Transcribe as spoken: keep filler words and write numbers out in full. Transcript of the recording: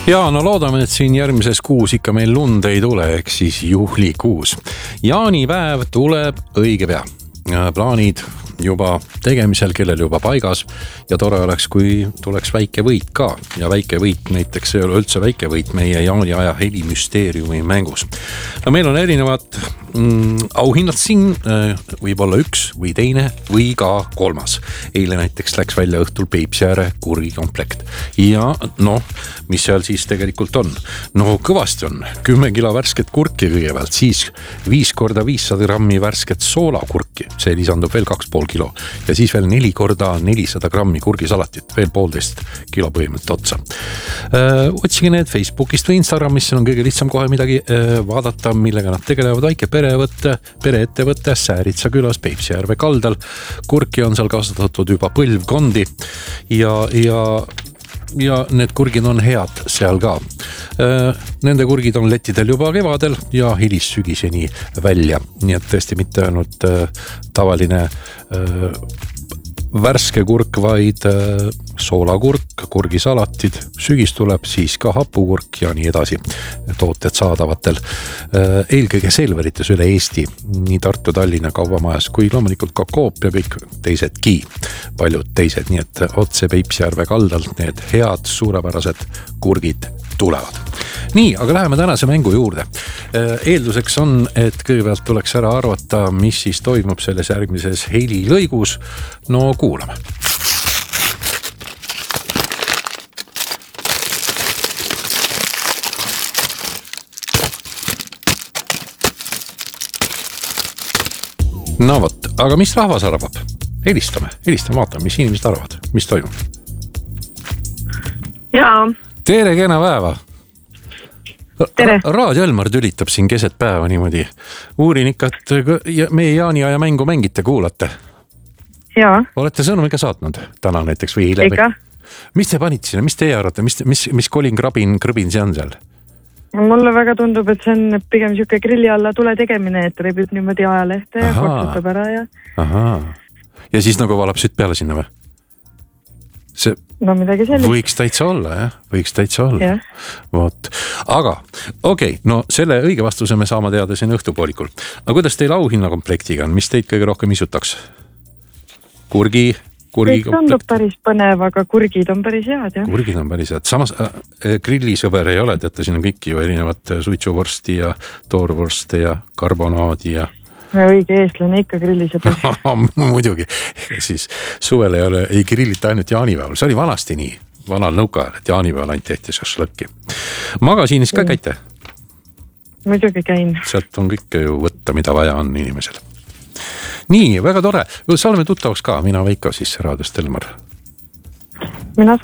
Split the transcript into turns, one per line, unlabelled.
Ja no loodame, et siin järgmises kuus ikka meil lund ei tule, ehk siis juhlikuus. Jaanipäev tuleb õige pea. Plaanid juba tegemisel, kellel juba paigas ja tore oleks, kui tuleks väike võit ka. Ja väike võit näiteks ei ole üldse väike võit meie jaaniaja helimüsteeriumi mängus. No meil on erinevad mm, auhinnad siin, võib olla üks või teine või ka kolmas. Eile näiteks läks välja õhtul Peipsiääre kurgikomplekt. Ja noh, mis seal siis tegelikult on? No kõvasti on. kümme kilo värsket kurki kõigepealt, siis viis korda viissada grammi värsket soolakurki. See lisandub veel kaks pool kilo. Ja siis veel neli korda nelisada grammi kurgisalatit, veel poolteist kilo põhimõtteliselt otsa. Öö, otsige need Facebookist või Instagramist, on kõige lihtsam kohe midagi öö, vaadata, millega nad tegelevad. Väike perevõtte, pereettevõtte Sääritsa külas Peipsiääre kaldal. Kurki on seal kasvatatud juba põlvkondi ja, ja ja need kurgid on head seal ka. Nende kurgid on lettidel juba kevadel ja hilis sügiseni välja. Nii et tõesti mitte ainult tavaline värske kurk, vaid soolakurk, kurgisalatid, sügis tuleb, siis ka hapukurk ja nii edasi tooted saadavatel. Eelkõige Selverites üle Eesti, nii Tartu, Tallinna kaubamajas kui loomulikult ka Coop ja kõik teisedki, paljud teised, nii et otse Peipsiääre kaldalt need head suurepärased kurgid tulevad. Nii, aga läheme tänase mängu juurde. Eelduseks on, et kõigepealt tuleks ära arvata, mis siis toimub selles järgmises helilõigus. No kuulame. No vot, aga mis rahvas arvab? Helistame, helistame, vaatame, mis inimesed arvavad, mis toimub.
Jaa.
Tere, kena päeva.
Tere.
Raadio Elmar tülitab siin keset päeva niimoodi. Uurin ikka, et meie jaaniaja mängu mängite, kuulate.
Jaa.
Olete sõnumiga saatnud täna näiteks või eile?
Ega.
Mis te panite sinna? Mis teie arvate? Mis, mis, mis kolin krabin, krõbin see on seal?
Mulle väga tundub, et see on pigem siuke grilli alla tule tegemine, et rebib niimoodi ajalehte ja kortsutab ära ja...
Ahaa. Ja siis nagu valab sütt peale sinna või? See
no midagi sellist.
Võiks täitsa olla, jah? Võiks täitsa olla.
Yeah.
Vot. Aga, okei, okay, no selle õige vastuse me saame teada siin õhtupoolikul. Aga kuidas teil auhinnakomplektiga on? Mis teid kõige rohkem isutaks? Kurgi, kurgi
komplekt? Tundub päris põnev, aga kurgid on päris head, jah.
Kurgid on päris head. Samas äh, grillisõber ei ole, teate, siin on kõik ju erinevad suitsuvorsti ja toorvorste ja karbonaadi ja
õige eestlane ikka grilliseb.
Muidugi, siis suvel ei ole, ei grillita ainult jaanipäeval. See oli vanasti nii, vanal nõukaajal, et jaanipäeval ainult tehti šašlõkki. Magasiinis ka käite?
Muidugi käin.
Sealt on kõik ju võtta, mida vaja on inimesel. Nii, väga tore. Saame tuttavaks ka, mina Veiko siis Raadiost Elmar.
Mina